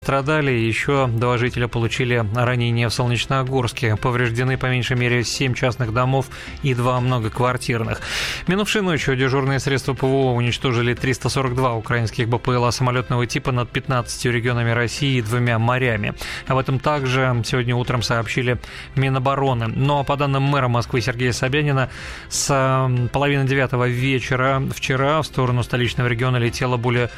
Пострадали, еще 2 жителя получили ранения в Солнечногорске. Повреждены по меньшей мере 7 частных домов и 2 многоквартирных. Минувшей ночью дежурные средства ПВО уничтожили 342 украинских БПЛА самолетного типа над 15 регионами России и 2 морями. Об этом также сегодня утром сообщили Минобороны. Но по данным мэра Москвы Сергея Собянина, с 8:30 вечера вчера в сторону столичного региона летело более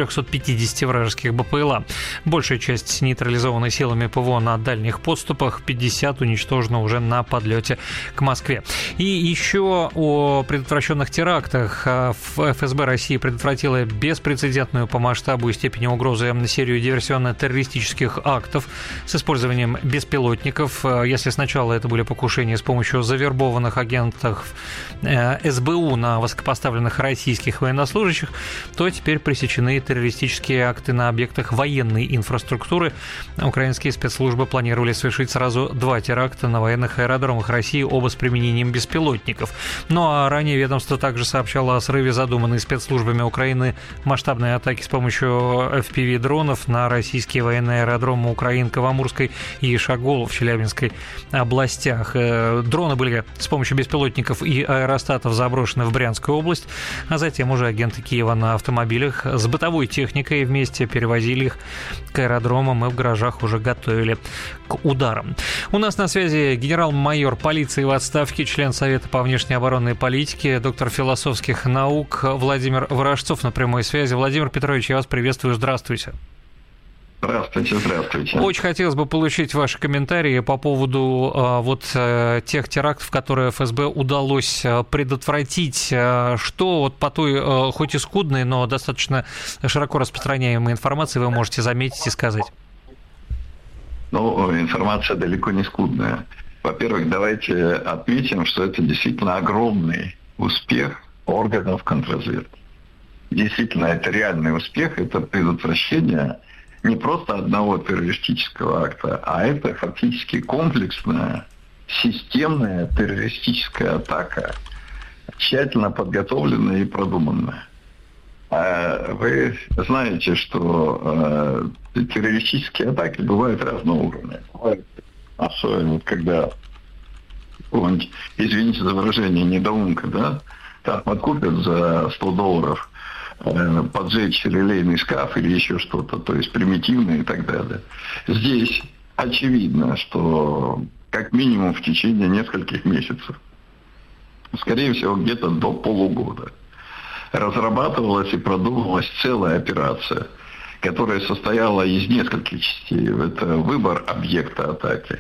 350 вражеских БПЛА. Большая часть нейтрализована силами ПВО на дальних подступах, 50 уничтожено уже на подлете к Москве. И еще о предотвращенных терактах. ФСБ России предотвратила беспрецедентную по масштабу и степени угрозы серию диверсионно-террористических актов с использованием беспилотников. Если сначала это были покушения с помощью завербованных агентов СБУ на высокопоставленных российских военнослужащих, то теперь пресечены террористические акты на объектах военной инфраструктуры. Украинские спецслужбы планировали совершить сразу 2 теракта на военных аэродромах России, оба с применением беспилотников. Ну а ранее ведомство также сообщало о срыве задуманной спецслужбами Украины масштабной атаки с помощью FPV-дронов на российские военные аэродромы Украинка в Амурской и Шаголу в Челябинской областях. Дроны были с помощью беспилотников и аэростатов заброшены в Брянскую область, а затем уже агенты Киева на автомобилях с бытовой техникой вместе перевозили их к аэродромам и в гаражах уже готовили к ударам. У нас на связи генерал-майор полиции в отставке, член Совета по внешнеоборонной политике, доктор философских наук Владимир Ворожцов на прямой связи. Владимир Петрович, я вас приветствую. Здравствуйте. Здравствуйте, здравствуйте. Очень хотелось бы получить ваши комментарии по поводу тех терактов, которые ФСБ удалось предотвратить. Что вот по той, хоть и скудной, но достаточно широко распространяемой информации вы можете заметить и сказать? Ну, информация далеко не скудная. Во-первых, давайте отметим, что это действительно огромный успех органов контрразведки. Действительно, это реальный успех, это предотвращение не просто одного террористического акта, а это фактически комплексная, системная террористическая атака, тщательно подготовленная и продуманная. Вы знаете, что террористические атаки бывают разного уровня. Особенно, когда, извините за выражение, недоумка, да, там откупят за $100 поджечь релейный шкаф или еще что-то, то есть примитивное и так далее. Здесь очевидно, что как минимум в течение нескольких месяцев, скорее всего, где-то до полугода, разрабатывалась и продумывалась целая операция, которая состояла из нескольких частей. Это выбор объекта атаки,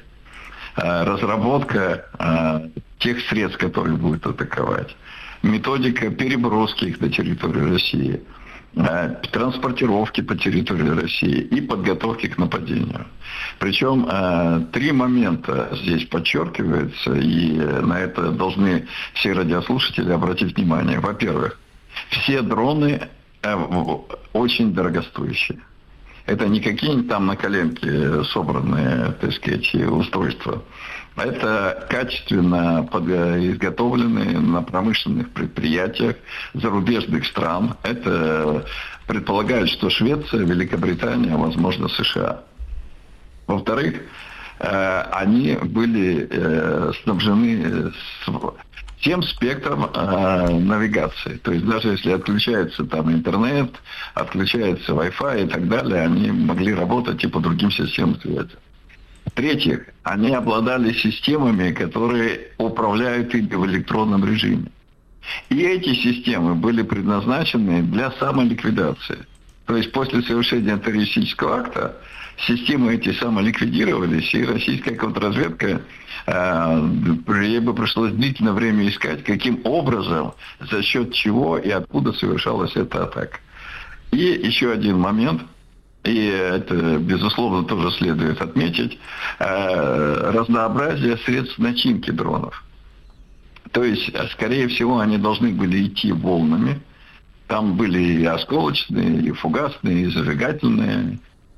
разработка тех средств, которые будут атаковать, методика переброски их на территорию России, транспортировки по территории России и подготовки к нападению. Причем 3 момента здесь подчеркиваются, и на это должны все радиослушатели обратить внимание. Во-первых, все дроны очень дорогостоящие. Это не какие-нибудь там на коленке собранные, так сказать, устройства. Это качественно изготовленные на промышленных предприятиях зарубежных стран. Это предполагает, что Швеция, Великобритания, возможно, США. Во-вторых, они были снабжены тем спектром навигации. То есть даже если отключается там интернет, отключается Wi-Fi и так далее, они могли работать и по другим системам связи. В-третьих, они обладали системами, которые управляют ими в электронном режиме. И эти системы были предназначены для самоликвидации. То есть после совершения террористического акта системы эти самоликвидировались, и российская контрразведка, ей бы пришлось длительное время искать, каким образом, за счет чего и откуда совершалась эта атака. И еще один момент, и это, безусловно, тоже следует отметить, разнообразие средств начинки дронов. То есть, скорее всего, они должны были идти волнами. Там были и осколочные, и фугасные, и зажигательные.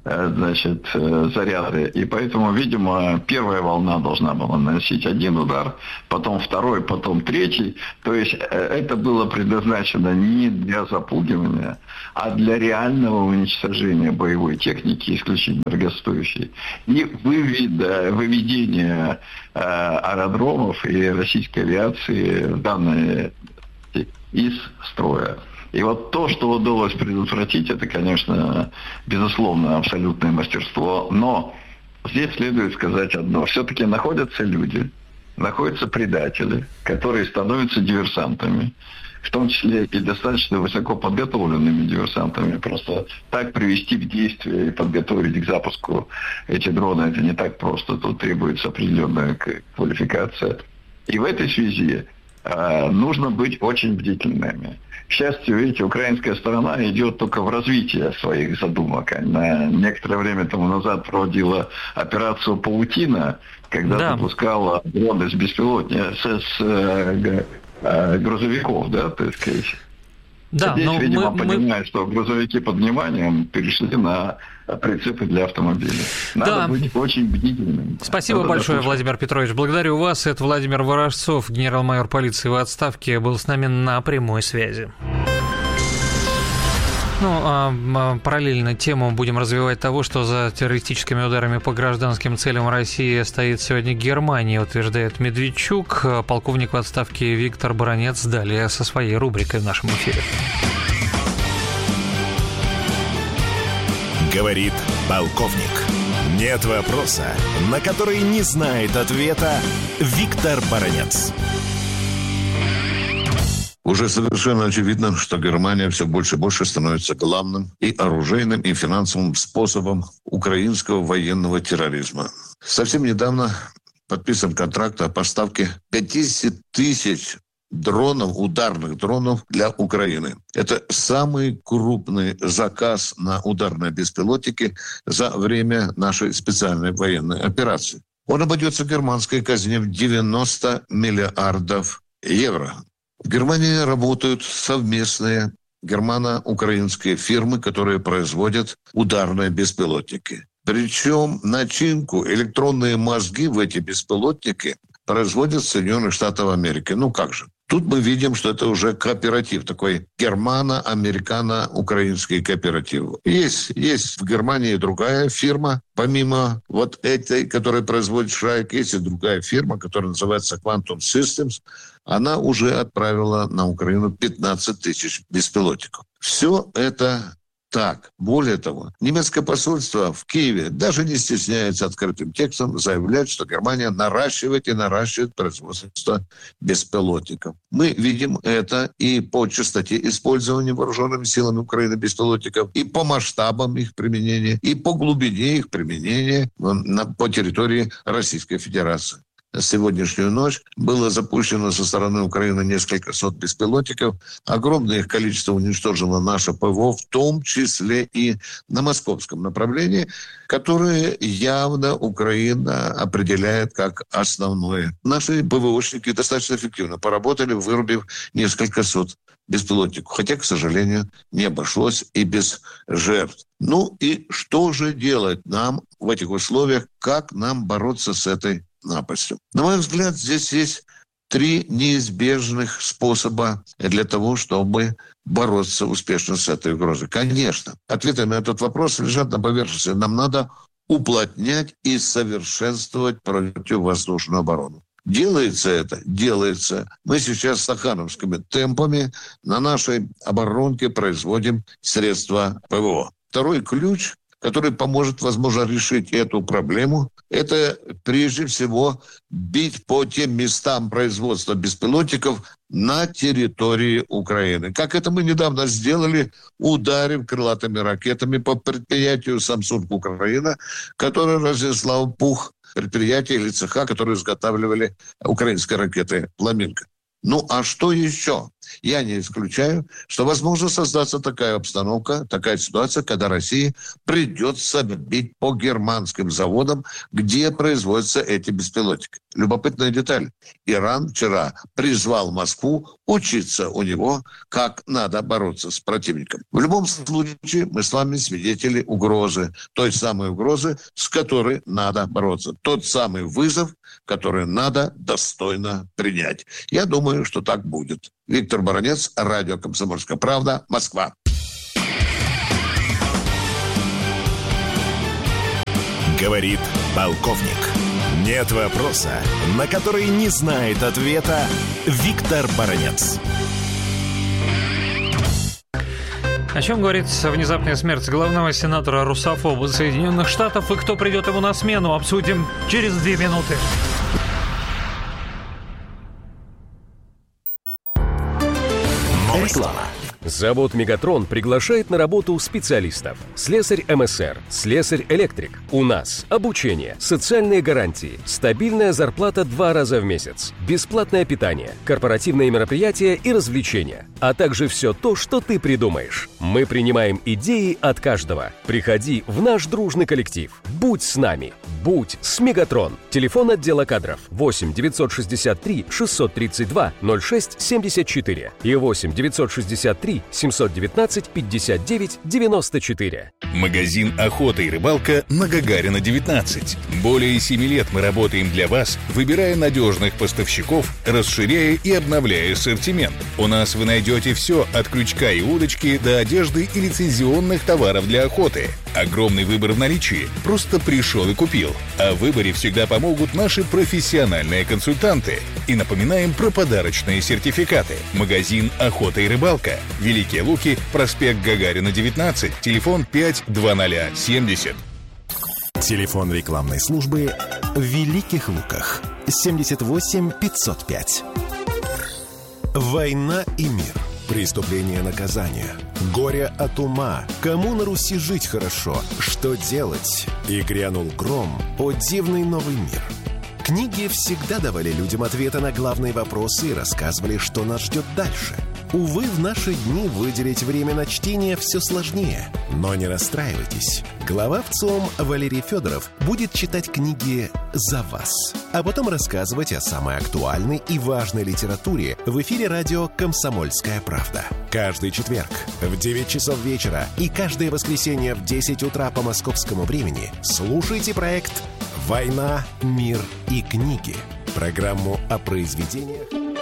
заряды. И поэтому, видимо, первая волна должна была наносить один удар, потом второй, потом третий. То есть это было предназначено не для запугивания, а для реального уничтожения боевой техники, исключительно дорогостоящей. И выведения аэродромов и российской авиации из строя. И вот то, что удалось предотвратить, это, конечно, безусловно, абсолютное мастерство. Но здесь следует сказать одно. Все-таки находятся люди, находятся предатели, которые становятся диверсантами. В том числе и достаточно высоко подготовленными диверсантами. Просто так привести в действие и подготовить к запуску эти дроны, это не так просто. Тут требуется определенная квалификация. И в этой связи нужно быть очень бдительными. К счастью, видите, украинская сторона идет только в развитие своих задумок. Она некоторое время тому назад проводила операцию «Паутина», когда запускала дроны с беспилотников, с грузовиков, да, так сказать. Да, здесь, видимо, понимают, что грузовики под вниманием перешли на прицепы для автомобилей. Надо быть очень бдительным. Спасибо большое, Владимир Петрович. Благодарю вас. Это Владимир Ворожцов, генерал-майор полиции в отставке, был с нами на прямой связи. Параллельно тему будем развивать того, что за террористическими ударами по гражданским целям России стоит сегодня Германия, утверждает Медведчук. Полковник в отставке Виктор Баранец далее со своей рубрикой в нашем эфире. Говорит полковник. Нет вопроса, на который не знает ответа Виктор Баранец. Уже совершенно очевидно, что Германия все больше и больше становится главным и оружейным, и финансовым способом украинского военного терроризма. Совсем недавно подписан контракт о поставке 50 тысяч дронов, ударных дронов для Украины. Это самый крупный заказ на ударные беспилотники за время нашей специальной военной операции. Он обойдется германской казне в 90 миллиардов евро. В Германии работают совместные германо-украинские фирмы, которые производят ударные беспилотники. Причем начинку, электронные мозги в эти беспилотники производят Соединенных Штатов Америки. Ну как же? Тут мы видим, что это уже кооператив, такой германо-американо-украинский кооператив. Есть в Германии другая фирма, помимо вот этой, которая производит Шрайк, есть и другая фирма, которая называется Quantum Systems. Она уже отправила на Украину 15 тысяч беспилотников. Все это так. Более того, немецкое посольство в Киеве даже не стесняется открытым текстом заявлять, что Германия наращивает и наращивает производство беспилотников. Мы видим это и по частоте использования вооруженными силами Украины беспилотников, и по масштабам их применения, и по глубине их применения по территории Российской Федерации. Сегодняшнюю ночь было запущено со стороны Украины несколько сот беспилотников. Огромное их количество уничтожило наше ПВО, в том числе и на московском направлении, которое явно Украина определяет как основное. Наши ПВОшники достаточно эффективно поработали, вырубив несколько сот беспилотников. Хотя, к сожалению, не обошлось и без жертв. Ну и что же делать нам в этих условиях? Как нам бороться с этой напастью? На мой взгляд, здесь есть 3 неизбежных способа для того, чтобы бороться успешно с этой угрозой. Конечно, ответы на этот вопрос лежат на поверхности. Нам надо уплотнять и совершенствовать противовоздушную оборону. Делается это? Делается. Мы сейчас стахановскими темпами на нашей оборонке производим средства ПВО. Второй ключ, который поможет, возможно, решить эту проблему, это прежде всего бить по тем местам производства беспилотников на территории Украины. Как это мы недавно сделали, ударив крылатыми ракетами по предприятию Samsung Украина, которое разнесло в пух предприятия или цеха, которые изготавливали украинские ракеты «Фламинго». Ну, а что еще? Я не исключаю, что возможно создаться такая обстановка, такая ситуация, когда России придется бить по германским заводам, где производятся эти беспилотники. Любопытная деталь. Иран вчера призвал Москву учиться у него, как надо бороться с противником. В любом случае, мы с вами свидетели угрозы. Той самой угрозы, с которой надо бороться. Тот самый вызов, который надо достойно принять. Я думаю, что так будет. Виктор Баранец, радио «Комсомольская правда», Москва. Говорит полковник. Нет вопроса, на который не знает ответа Виктор Баранец. О чем говорит внезапная смерть главного сенатора русофоба Соединенных Штатов и кто придет ему на смену, обсудим через 2 минуты. Реклама. Завод «Мегатрон» приглашает на работу специалистов. Слесарь МСР, слесарь-электрик. У нас обучение, социальные гарантии, стабильная зарплата 2 раза в месяц, бесплатное питание, корпоративные мероприятия и развлечения, а также все то, что ты придумаешь. Мы принимаем идеи от каждого. Приходи в наш дружный коллектив. Будь с нами. Будь с «Мегатрон». Телефон отдела кадров 8 963 632 06 74 и 8 963 719 59 94. Магазин «Охота и рыбалка» на Гагарина, 19. Более 7 лет мы работаем для вас, выбирая надежных поставщиков, расширяя и обновляя ассортимент. У нас вы найдете все от крючка и удочки до одежды и лицензионных товаров для охоты. Огромный выбор в наличии. Просто пришел и купил. А в выборе всегда помогут наши профессиональные консультанты. И напоминаем про подарочные сертификаты. Магазин «Охота и рыбалка». Великие Луки, проспект Гагарина, 19, телефон 52070. Телефон рекламной службы в Великих Луках 78 505. Война и мир. Преступление, наказание. Горе от ума. Кому на Руси жить хорошо? Что делать? И грянул гром. О дивный новый мир. Книги всегда давали людям ответы на главные вопросы и рассказывали, что нас ждет дальше. Увы, в наши дни выделить время на чтение все сложнее. Но не расстраивайтесь. Глава ВЦИОМ Валерий Федоров будет читать книги за вас, а потом рассказывать о самой актуальной и важной литературе в эфире радио «Комсомольская правда». Каждый четверг в 9 часов вечера и каждое воскресенье в 10 утра по московскому времени слушайте проект «Война, мир и книги». Программу о произведениях.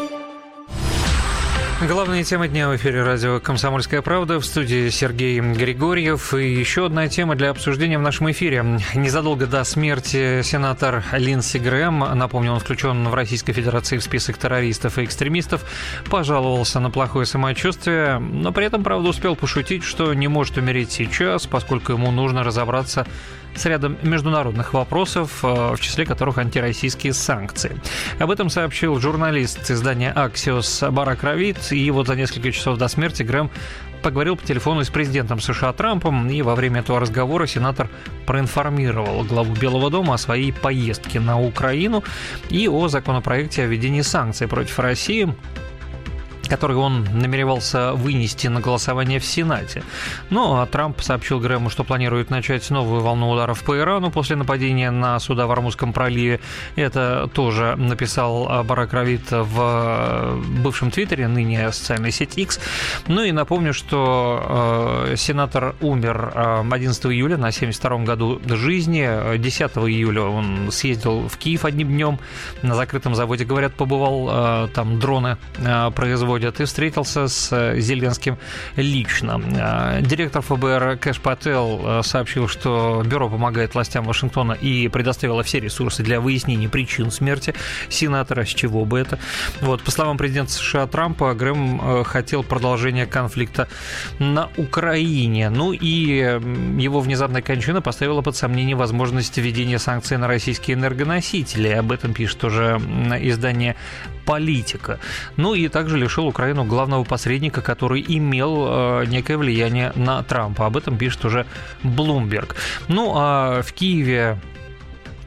Главные темы дня в эфире радио «Комсомольская правда». В студии Сергей Григорьев. И еще одна тема для обсуждения в нашем эфире. Незадолго до смерти сенатор Линдси Грэхэм, напомню, он включен в Российской Федерации в список террористов и экстремистов, пожаловался на плохое самочувствие, но при этом, правда, успел пошутить, что не может умереть сейчас, поскольку ему нужно разобраться с рядом международных вопросов, в числе которых антироссийские санкции. Об этом сообщил журналист издания «Аксиос» Барак Равид. И вот за несколько часов до смерти Грэхэм поговорил по телефону с президентом США Трампом, и во время этого разговора сенатор проинформировал главу Белого дома о своей поездке на Украину и о законопроекте о введении санкций против России, который он намеревался вынести на голосование в Сенате. Но Трамп сообщил Грэму, что планирует начать новую волну ударов по Ирану после нападения на суда в Ормузском проливе. Это тоже написал Барак Равид в бывшем Твиттере, ныне социальной сети X. Ну и напомню, что сенатор умер 11 июля на 72-м году жизни. 10 июля он съездил в Киев одним днем, на закрытом заводе, говорят, побывал, там дроны производят, и встретился с Зеленским лично. Директор ФБР Кэш Пател сообщил, что бюро помогает властям Вашингтона и предоставило все ресурсы для выяснения причин смерти сенатора, с чего бы это. Вот, по словам президента США Трампа, Грэхэм хотел продолжения конфликта на Украине. Ну и его внезапная кончина поставила под сомнение возможность введения санкций на российские энергоносители. Об этом пишет уже издание «Политика». Ну и также лишил Украину главного посредника, который имел некое влияние на Трампа. Об этом пишет уже Bloomberg. Ну а в Киеве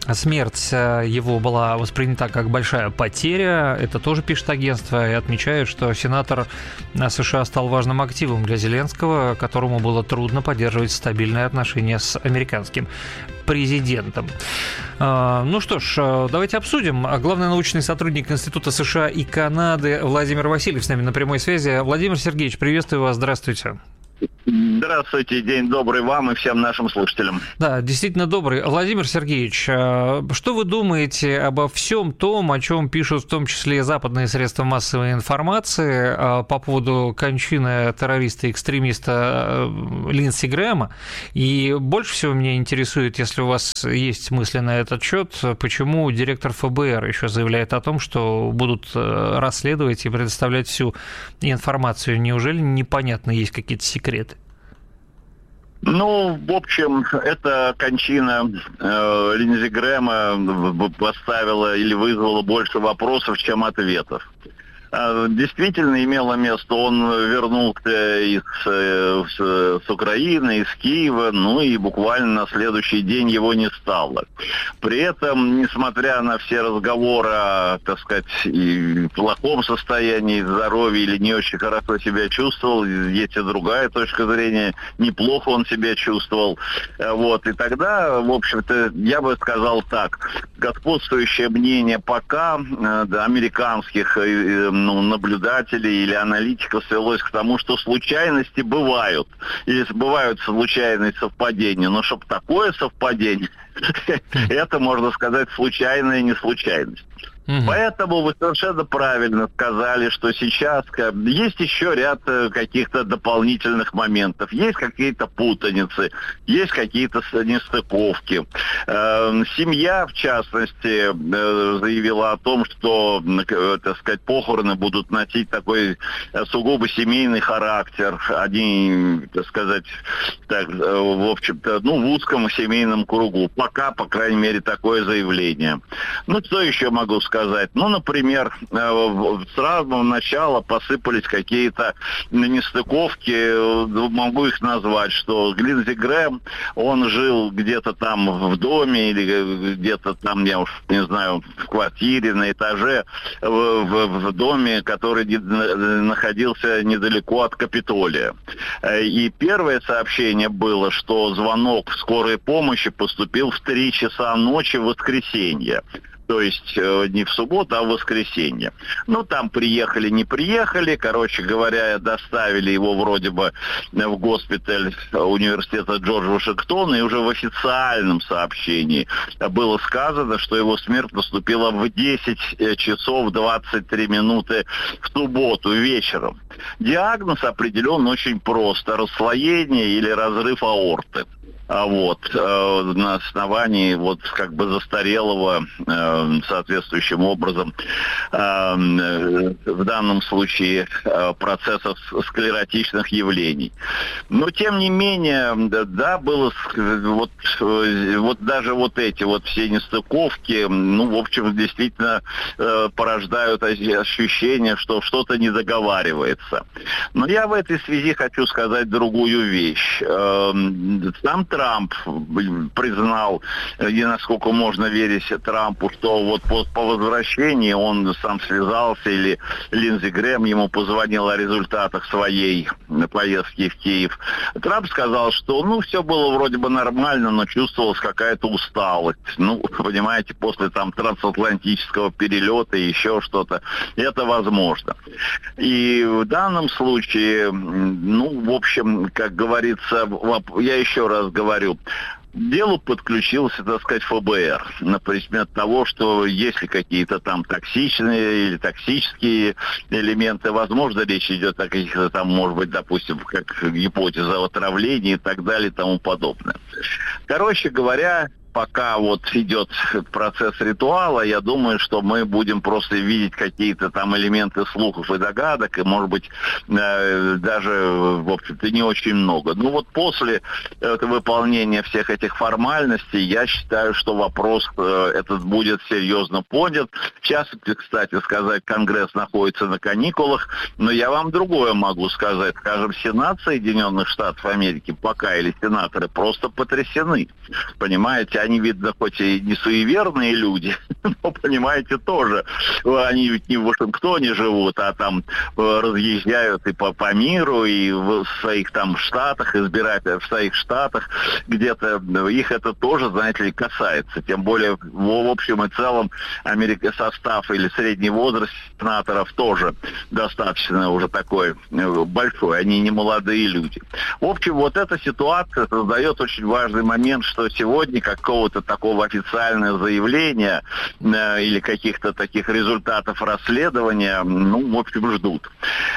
Смерть его была воспринята как большая потеря. Это тоже пишет агентство и отмечает, что сенатор США стал важным активом для Зеленского, которому было трудно поддерживать стабильные отношения с американским президентом. Ну что ж, давайте обсудим. Главный научный сотрудник Института США и Канады Владимир Васильев с нами на прямой связи. Владимир Сергеевич, приветствую вас, здравствуйте. Здравствуйте, день добрый вам и всем нашим слушателям. Да, действительно добрый. Владимир Сергеевич, что вы думаете обо всем том, о чем пишут в том числе западные средства массовой информации по поводу кончины террориста-экстремиста Линдси Грэма? И больше всего меня интересует, если у вас есть мысли на этот счет, почему директор ФБР еще заявляет о том, что будут расследовать и предоставлять всю информацию? Неужели непонятно, есть какие-то секреты? Ну, в общем, эта кончина Линдси Грэма поставила или вызвала больше вопросов, чем ответов. Действительно имело место, он вернулся с Украины, из Киева, ну и буквально на следующий день его не стало. При этом, несмотря на все разговоры о, так сказать, и плохом состоянии здоровья или не очень хорошо себя чувствовал, есть и другая точка зрения, неплохо он себя чувствовал. Вот, и тогда, в общем-то, я бы сказал так, господствующее мнение пока американских наблюдателей или аналитиков свелось к тому, что случайности бывают. Или бывают случайные совпадения. Но чтобы такое совпадение, это, можно сказать, случайная неслучайность. Поэтому вы совершенно правильно сказали, что сейчас есть еще ряд каких-то дополнительных моментов. Есть какие-то путаницы, есть какие-то нестыковки. Семья, в частности, заявила о том, что, так сказать, похороны будут носить такой сугубо семейный характер. Они, так сказать, так, в общем-то, в узком семейном кругу. Пока, по крайней мере, такое заявление. Ну, что еще могу сказать? Ну, например, с самого начала посыпались какие-то нестыковки, могу их назвать, что Линдси Грэм, он жил где-то там в доме или где-то там, я уж не знаю, в квартире, на этаже, в доме, который находился недалеко от Капитолия. И первое сообщение было, что звонок скорой помощи поступил в 3 часа ночи в воскресенье. То есть не в субботу, а в воскресенье. Ну, там приехали, не приехали. Короче говоря, доставили его вроде бы в госпиталь университета Джорджа Вашингтона. И уже в официальном сообщении было сказано, что его смерть наступила в 10 часов 23 минуты в субботу вечером. Диагноз определен очень просто. Расслоение или разрыв аорты. На основании как бы застарелого соответствующим образом в данном случае процессов склеротичных явлений. Но тем не менее, да, было вот даже вот эти вот все нестыковки, в общем, действительно порождают ощущение, что что-то не договаривается. Но я в этой связи хочу сказать другую вещь. Сам Трамп признал, и насколько можно верить Трампу, что вот по возвращении он сам связался, или Линдси Грэм ему позвонил о результатах своей поездки в Киев. Трамп сказал, что, все было вроде бы нормально, но чувствовалась какая-то усталость. Понимаете, после там трансатлантического перелета и еще что-то, это возможно. И в данном случае, в общем, как говорится, я еще раз говорю, к делу подключился, так сказать, ФБР на предмет того, что есть ли какие-то там токсичные или токсические элементы. Возможно, речь идет о каких-то там, может быть, допустим, как гипотеза отравления и так далее и тому подобное. Короче говоря, пока вот идет процесс ритуала, я думаю, что мы будем просто видеть какие-то там элементы слухов и догадок, и, может быть, даже, в общем-то, не очень много. После выполнения всех этих формальностей, я считаю, что вопрос этот будет серьезно поднят. Сейчас, кстати сказать, Конгресс находится на каникулах, но я вам другое могу сказать. Скажем, Сенат Соединенных Штатов Америки пока, или сенаторы, просто потрясены. Понимаете, они, видно, хоть и не суеверные люди, но, понимаете, тоже. Они ведь не в Вашингтоне живут, а там разъезжают и по миру, и в своих там штатах, избирают в своих штатах где-то. Их это тоже, знаете ли, касается. Тем более, в общем и целом, состав или средний возраст сенаторов тоже достаточно уже такой большой. Они не молодые люди. В общем, вот эта ситуация создает очень важный момент, что сегодня какого-то такого официального заявления или каких-то таких результатов расследования, в общем, ждут.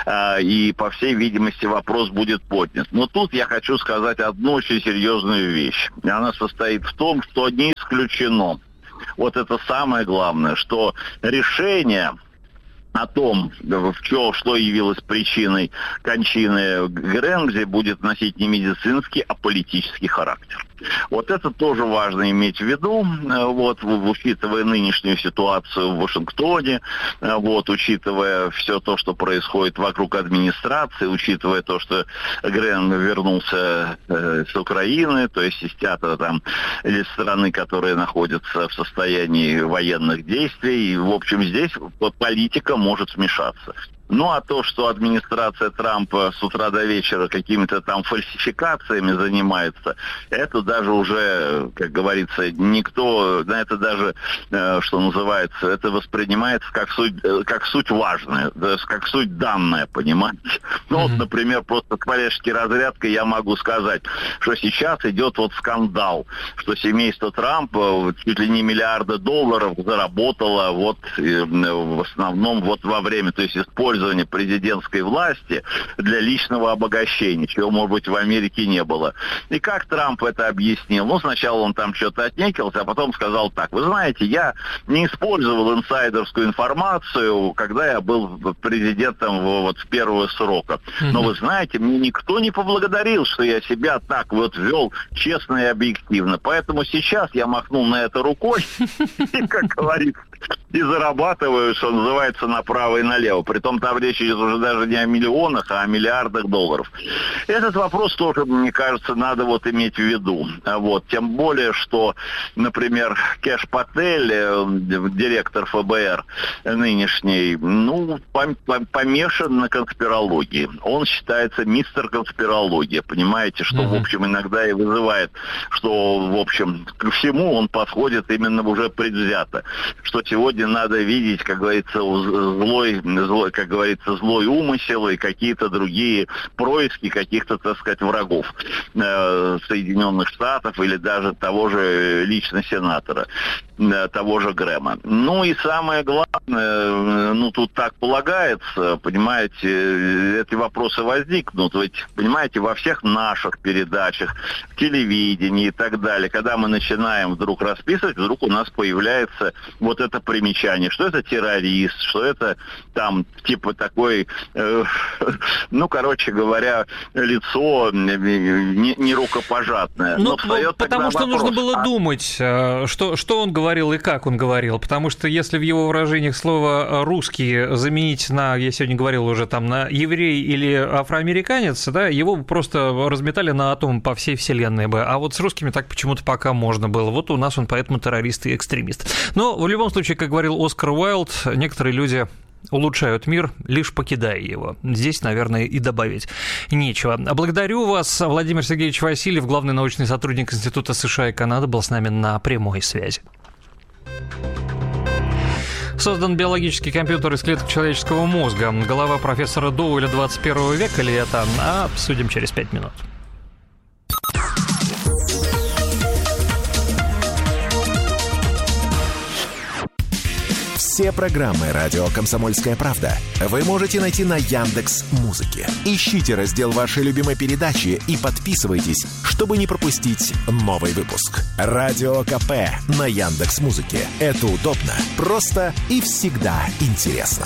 И, по всей видимости, вопрос будет поднят. Но тут я хочу сказать одну очень серьезную вещь. Она состоит в том, что не исключено. Вот это самое главное, что решение о том, что явилось причиной кончины Грэмзи, будет носить не медицинский, а политический характер. Вот это тоже важно иметь в виду, учитывая нынешнюю ситуацию в Вашингтоне, учитывая все то, что происходит вокруг администрации, учитывая то, что Грэм вернулся с Украины, то есть из театра там, или страны, которые находятся в состоянии военных действий. И, в общем, здесь политика может вмешаться. Ну, а то, что администрация Трампа с утра до вечера какими-то там фальсификациями занимается, это даже уже, как говорится, никто, это даже, что называется, это воспринимается как суть важная, как суть данная, понимаете? Вот, например, просто с коллежской разрядкой я могу сказать, что сейчас идет скандал, что семейство Трампа чуть ли не миллиарды долларов заработало в основном во время, то есть использования президентской власти для личного обогащения, чего, может быть, в Америке не было. И как Трамп это объяснил? Сначала он там что-то отнекился, а потом сказал так: вы знаете, я не использовал инсайдерскую информацию, когда я был президентом в первого срока. Но вы знаете, мне никто не поблагодарил, что я себя так вел честно и объективно. Поэтому сейчас я махнул на это рукой, и, как говорится, и зарабатываю, что называется, направо и налево. Притом там речь идет уже даже не о миллионах, а о миллиардах долларов. Этот вопрос тоже, мне кажется, надо иметь в виду. Тем более, что, например, Кэш Патель, директор ФБР нынешний, помешан на конспирологии. Он считается мистер конспирология. Понимаете, что, в общем, иногда и вызывает, что, в общем, ко всему он подходит именно уже предвзято. Что сегодня надо видеть, как говорится, злой умысел и какие-то другие происки каких-то, так сказать, врагов Соединенных Штатов или даже того же лично сенатора, того же Грэма. И самое главное, тут так полагается, понимаете, эти вопросы возникнут, ведь, понимаете, во всех наших передачах, в телевидении и так далее, когда мы начинаем вдруг расписывать, вдруг у нас появляется это примечание, что это террорист, что это там типа такой, короче говоря, лицо не рукопожатное. Но потому что нужно было думать, что он говорил и как он говорил, потому что если в его выражениях слово «русский» заменить на, я сегодня говорил уже там, на «еврей» или «афроамериканец», да, его просто разметали на атом по всей вселенной бы, а с русскими так почему-то пока можно было. У нас он поэтому террорист и экстремист. Но в любом случае, как говорил Оскар Уайлд, некоторые люди улучшают мир, лишь покидая его. Здесь, наверное, и добавить нечего. Благодарю вас. Владимир Сергеевич Васильев, главный научный сотрудник Института США и Канады, был с нами на прямой связи. Создан биологический компьютер из клеток человеческого мозга. Голова профессора Доуэля 21 века ли это? Обсудим через 5 минут. Все программы «Радио Комсомольская правда» вы можете найти на Яндекс.Музыке. Ищите раздел вашей любимой передачи и подписывайтесь, чтобы не пропустить новый выпуск. Радио КП на Яндекс.Музыке. Это удобно, просто и всегда интересно.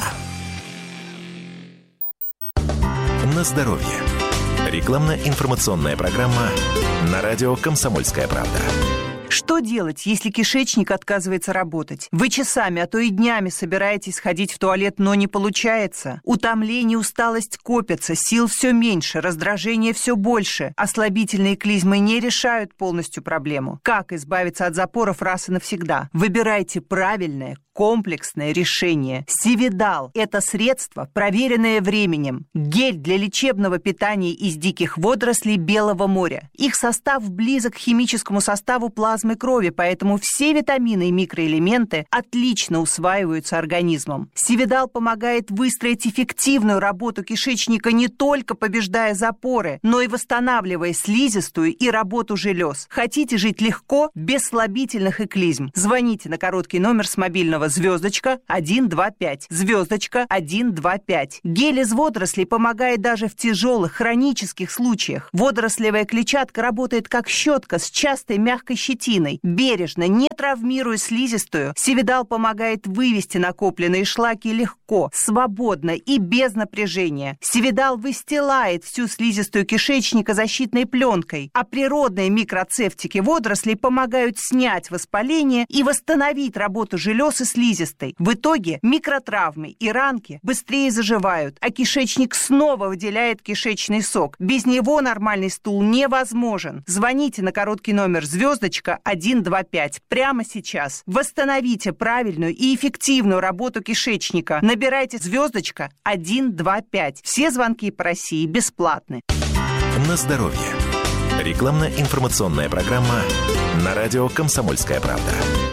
На здоровье. Рекламно-информационная программа на радио «Комсомольская правда». Что делать, если кишечник отказывается работать? Вы часами, а то и днями собираетесь сходить в туалет, но не получается. Утомление, усталость копятся, сил все меньше, раздражение все больше. Ослабительные клизмы не решают полностью проблему. Как избавиться от запоров раз и навсегда? Выбирайте правильное, комплексное решение. Сивидал – это средство, проверенное временем. Гель для лечебного питания из диких водорослей Белого моря. Их состав близок к химическому составу плазмы крови, поэтому все витамины и микроэлементы отлично усваиваются организмом. Сивидал помогает выстроить эффективную работу кишечника, не только побеждая запоры, но и восстанавливая слизистую и работу желез. Хотите жить легко, без слабительных и клизм? Звоните на короткий номер с мобильного *125, *125. Гель из водорослей помогает даже в тяжелых хронических случаях. Водорослевая клетчатка работает как щетка с частой мягкой щетиной. Бережно, не травмируя слизистую, Сивидал помогает вывести накопленные шлаки легко, свободно и без напряжения. Сивидал выстилает всю слизистую кишечника защитной пленкой, а природные микроцефтики водорослей помогают снять воспаление и восстановить работу желез и слизистой. В итоге микротравмы и ранки быстрее заживают, а кишечник снова выделяет кишечный сок. Без него нормальный стул невозможен. Звоните на короткий номер *125 прямо сейчас. Восстановите правильную и эффективную работу кишечника. Набирайте *125. Все звонки по России бесплатны. На здоровье. Рекламно-информационная программа на радио «Комсомольская правда».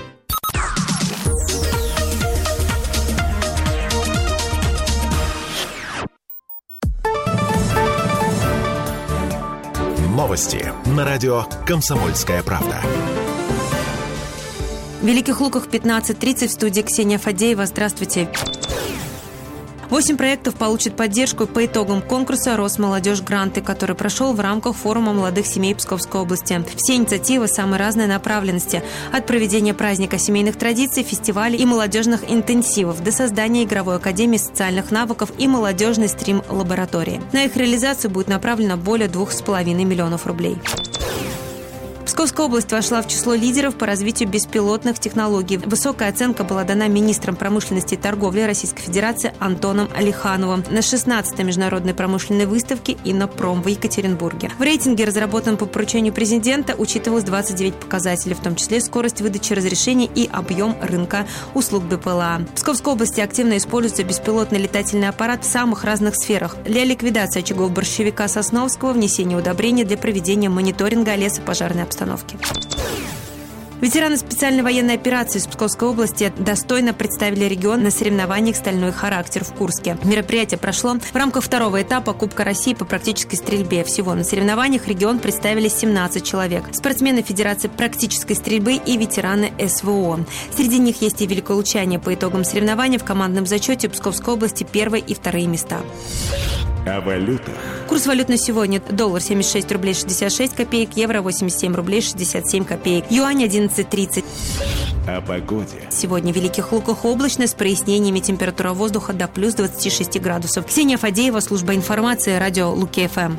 Новости на радио «Комсомольская правда». В Великих Луках 15:30 в студии Ксения Фадеева. Здравствуйте. 8 проектов получат поддержку по итогам конкурса «Росмолодежь Гранты», который прошел в рамках форума молодых семей Псковской области. Все инициативы самой разной направленности. От проведения праздника семейных традиций, фестивалей и молодежных интенсивов до создания игровой академии социальных навыков и молодежной стрим-лаборатории. На их реализацию будет направлено более 2,5 миллионов рублей. Псковская область вошла в число лидеров по развитию беспилотных технологий. Высокая оценка была дана министром промышленности и торговли Российской Федерации Антоном Алихановым на 16-й международной промышленной выставке «Иннопром» в Екатеринбурге. В рейтинге, разработанном по поручению президента, учитывалось 29 показателей, в том числе скорость выдачи разрешений и объем рынка услуг БПЛА. В Псковской области активно используется беспилотный летательный аппарат в самых разных сферах. Для ликвидации очагов борщевика Сосновского, внесения удобрений для проведения мониторинга лесопожарной обстановки. Ветераны специальной военной операции из Псковской области достойно представили регион на соревнованиях «Стальной характер» в Курске. Мероприятие прошло в рамках второго этапа Кубка России по практической стрельбе. Всего на соревнованиях регион представили 17 человек. Спортсмены Федерации практической стрельбы и ветераны СВО. Среди них есть и великолучане. По итогам соревнований в командном зачете Псковской области 1 и 2 места. О валютах. Курс валют на сегодня: доллар 76 рублей 66 копеек, евро 87 рублей 67 копеек, юань 11.30. О погоде. Сегодня в Великих Луках облачно с прояснениями, температура воздуха до плюс 26 градусов. Ксения Фадеева, служба информации, радио Луки-ФМ.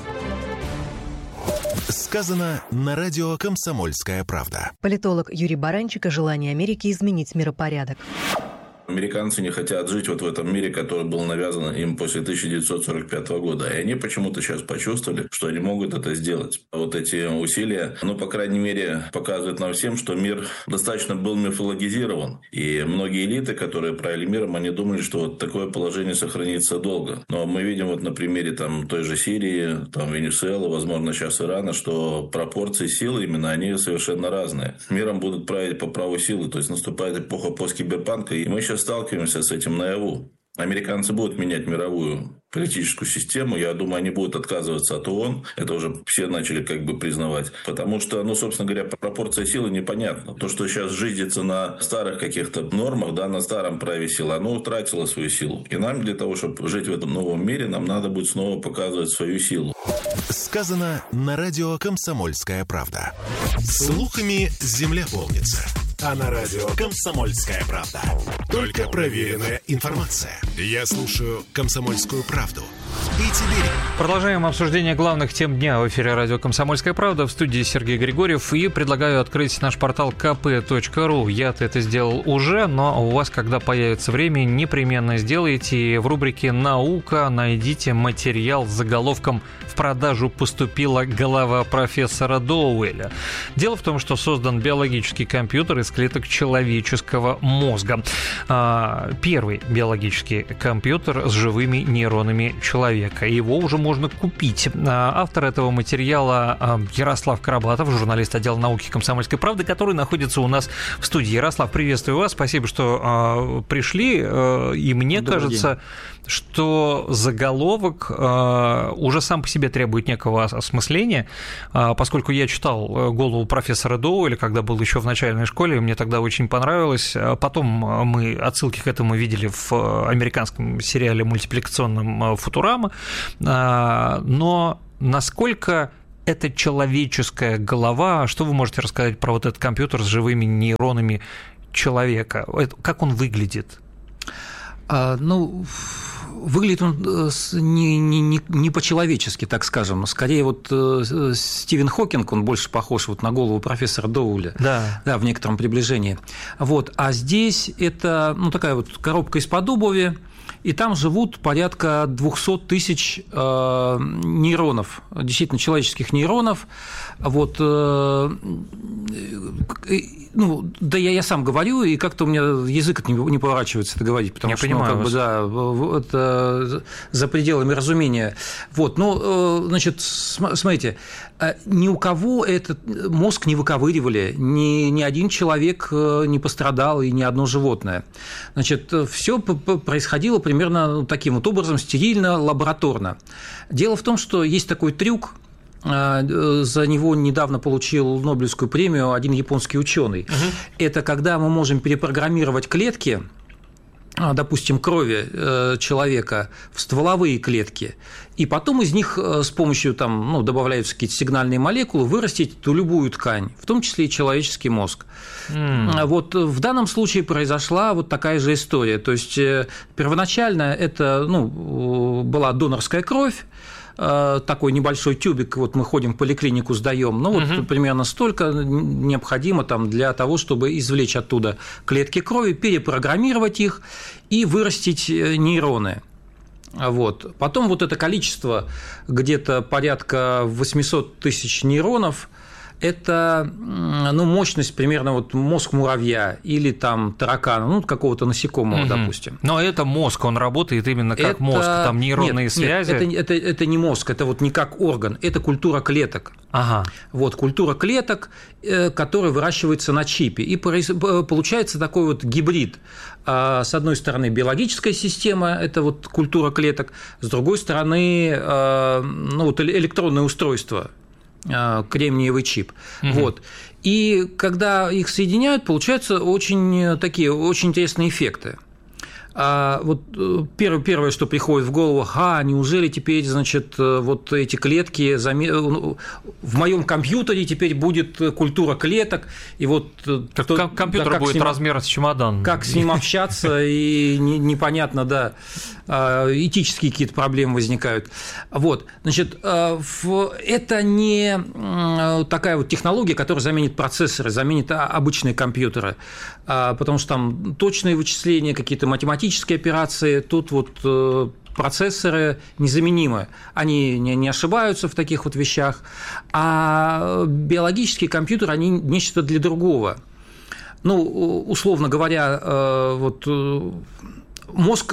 Сказано на радио «Комсомольская правда». Политолог Юрий Баранчик о желании Америки изменить миропорядок. Американцы не хотят жить вот в этом мире, который был навязан им после 1945 года. И они почему-то сейчас почувствовали, что они могут это сделать. Вот эти усилия, по крайней мере, показывают нам всем, что мир достаточно был мифологизирован. И многие элиты, которые правили миром, они думали, что вот такое положение сохранится долго. Но мы видим вот на примере той же Сирии, Венесуэлы, возможно, сейчас Ирана, что пропорции силы именно, они совершенно разные. Миром будут править по праву силы. То есть наступает эпоха посткиберпанка, и мы сейчас сталкиваемся с этим наяву. Американцы будут менять мировую политическую систему. Я думаю, они будут отказываться от ООН. Это уже все начали признавать. Потому что, собственно говоря, пропорция силы непонятна. То, что сейчас жизнится на старых каких-то нормах, на старом праве силы, оно утратило свою силу. И нам для того, чтобы жить в этом новом мире, нам надо будет снова показывать свою силу. Сказано на радио «Комсомольская правда». Слухами земля полнится. А на радио «Комсомольская правда» только проверенная информация. Я слушаю «Комсомольскую правду» и Тибери. Продолжаем обсуждение главных тем дня в эфире радио «Комсомольская правда». В студии Сергей Григорьев. И предлагаю открыть наш портал kp.ru. Я-то это сделал уже, но у вас, когда появится время, непременно сделайте. В рубрике «Наука» найдите материал с заголовком «В продажу поступила голова профессора Доуэля». Дело в том, что создан биологический компьютер из клеток человеческого мозга. Первый биологический компьютер с живыми нейронами человека. Его уже можно купить. Автор этого материала Ярослав Карабатов, журналист отдела науки «Комсомольской правды», который находится у нас в студии. Ярослав, приветствую вас. Спасибо, что пришли. И мне кажется, что заголовок уже сам по себе требует некого осмысления, поскольку я читал «Голову профессора Доуэля», когда был еще в начальной школе, мне тогда очень понравилось. Потом мы отсылки к этому видели в американском сериале мультипликационном «Футурама». Но насколько это человеческая голова? Что вы можете рассказать про вот этот компьютер с живыми нейронами человека? Как он выглядит? Выглядит он не по-человечески, так скажем. Скорее, вот Стивен Хокинг, он больше похож вот на голову профессора Доуэля, да, в некотором приближении. Вот. А здесь это такая вот коробка из-под обуви, и там живут порядка 200 тысяч нейронов, действительно человеческих нейронов. Вот, я сам говорю, и как-то у меня язык не поворачивается это говорить, потому я что понимаю, это за пределами разумения. Вот, значит, смотрите, ни у кого этот мозг не выковыривали, ни один человек не пострадал и ни одно животное. Значит, все происходило примерно таким вот образом, стерильно, лабораторно. Дело в том, что есть такой трюк. За него недавно получил Нобелевскую премию один японский ученый. Это когда мы можем перепрограммировать клетки, допустим, крови человека в стволовые клетки, и потом из них с помощью добавляются какие-то сигнальные молекулы вырастить ту любую ткань, в том числе и человеческий мозг. Вот в данном случае произошла вот такая же история. То есть первоначально это была донорская кровь, такой небольшой тюбик, вот мы ходим в поликлинику, сдаем, вот примерно столько необходимо для того, чтобы извлечь оттуда клетки крови, перепрограммировать их и вырастить нейроны. Вот. Потом вот это количество, где-то порядка 800 тысяч нейронов, это мощность примерно вот мозг муравья или таракана, какого-то насекомого, допустим. Но это мозг, он работает именно как мозг, там нейронные связи. Нет, это не мозг, это вот не как орган, это культура клеток. Вот культура клеток, которая выращивается на чипе, и получается такой вот гибрид. С одной стороны биологическая система, это вот культура клеток, с другой стороны электронное устройство. Кремниевый чип. Вот. И когда их соединяют, получаются очень интересные эффекты. Вот первое, что приходит в голову, неужели теперь, значит, вот эти клетки в моем компьютере теперь будет культура клеток, и вот компьютер будет размером с чемодан. Как с ним общаться, и непонятно, этические какие-то проблемы возникают. Вот, значит, это не такая вот технология, которая заменит процессоры, заменит обычные компьютеры, потому что там точные вычисления, какие-то математические операции, тут вот процессоры незаменимы, они не ошибаются в таких вот вещах, а биологические компьютеры, они нечто для другого. Условно говоря, вот мозг,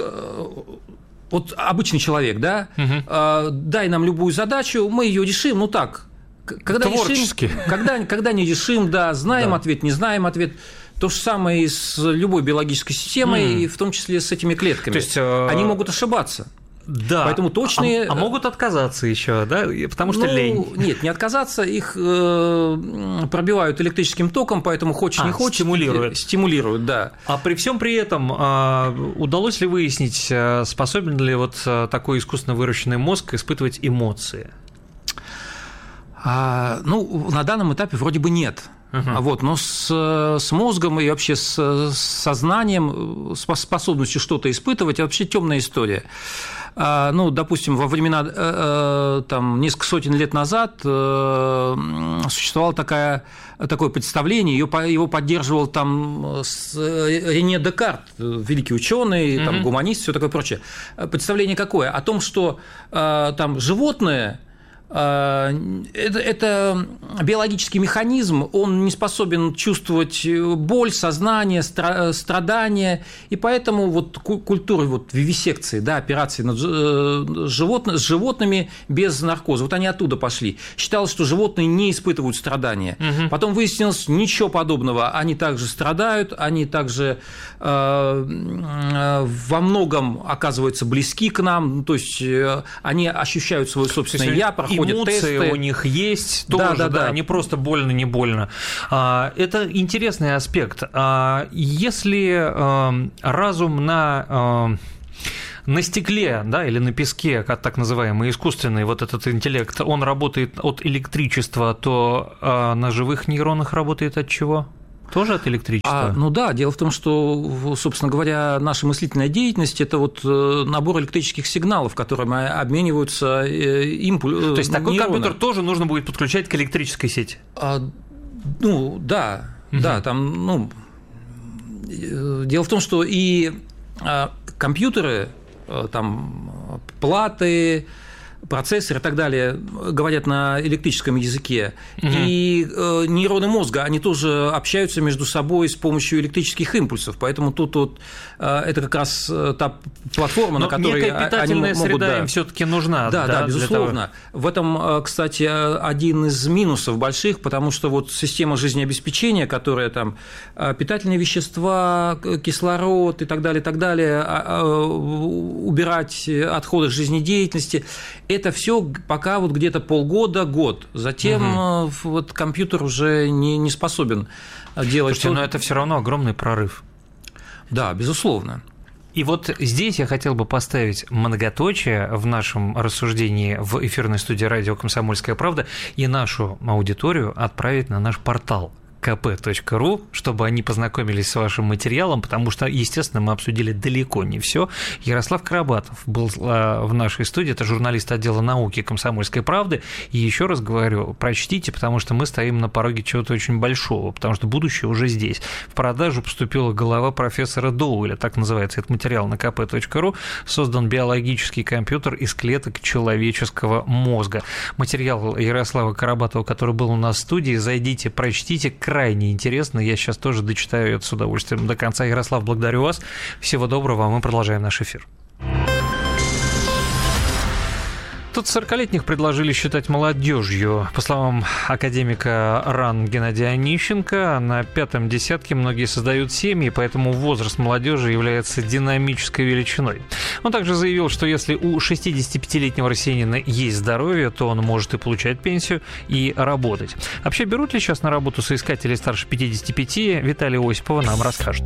вот обычный человек, дай нам любую задачу, мы ее решим, когда творчески. Когда не решим, знаем ответ, не знаем ответ. То же самое и с любой биологической системой, и в том числе с этими клетками. То есть, они могут ошибаться. Да. Поэтому точные. А могут отказаться еще, да? Потому что лень. Нет, не отказаться, их пробивают электрическим током, поэтому хочешь не хочешь. Стимулируют, да. А при всем при этом удалось ли выяснить, способен ли вот такой искусственно выращенный мозг испытывать эмоции? На данном этапе вроде бы нет. Но с мозгом и вообще с сознанием, способностью что-то испытывать, это вообще темная история. ну, допустим, во времена, там, несколько сотен лет назад существовало такое представление, его поддерживал там Рене Декарт, великий ученый, там, гуманист, все такое прочее. Представление какое? О том, что там животные это биологический механизм, он не способен чувствовать боль, сознание, страдания, и поэтому вот культура вот вивисекции, да, операции с животными без наркоза, вот они оттуда пошли. Считалось, что животные не испытывают страдания. Потом выяснилось, ничего подобного, они также страдают, они также во многом оказываются близки к нам, то есть они ощущают свое собственное «я», проходят эмоции тесты. У них есть тоже, да, не просто больно, не больно. Это интересный аспект. Если разум на стекле, да, или на песке, как так называемый искусственный вот этот интеллект, он работает от электричества, то на живых нейронах работает от чего? Тоже от электричества? Ну да, дело в том, что, собственно говоря, наша мыслительная деятельность – это вот набор электрических сигналов, которыми обмениваются импульсы. То есть такой компьютер тоже нужно будет подключать к электрической сети? Ну да, да, там, ну, дело в том, что и компьютеры, там, платы, процессоры и так далее говорят на электрическом языке, и нейроны мозга, они тоже общаются между собой с помощью электрических импульсов, поэтому тут вот это как раз та платформа, на которой некая питательная они могут… среда им всё-таки нужна. Да, безусловно. В этом, кстати, один из минусов больших, потому что вот система жизнеобеспечения, которая там питательные вещества, кислород и так далее, убирать отходы жизнедеятельности – это все пока вот где-то полгода-год. Затем вот компьютер уже не способен делать… Слушайте, но это все равно огромный прорыв. Да, безусловно. И вот здесь я хотел бы поставить многоточие в нашем рассуждении в эфирной студии радио «Комсомольская правда» и нашу аудиторию отправить на наш портал kp.ru, чтобы они познакомились с вашим материалом, потому что, естественно, мы обсудили далеко не все. Ярослав Карабатов был в нашей студии, это журналист отдела науки «Комсомольской правды», и еще раз говорю, прочтите, потому что мы стоим на пороге чего-то очень большого, потому что будущее уже здесь. В продажу поступила голова профессора Доуэля, так называется этот материал на kp.ru, создан биологический компьютер из клеток человеческого мозга. Материал Ярослава Карабатова, который был у нас в студии, зайдите, прочтите, крайне интересно. Я сейчас тоже дочитаю это с удовольствием до конца. Ярослав, благодарю вас. Всего доброго. Мы продолжаем наш эфир. Тут 40-летних предложили считать молодежью. По словам академика РАН Геннадия Онищенко, на пятом десятке многие создают семьи, поэтому возраст молодежи является динамической величиной. Он также заявил, что если у 65-летнего россиянина есть здоровье, то он может и получать пенсию, и работать. Вообще, берут ли сейчас на работу соискателей старше 55? Виталий Осипова нам расскажет.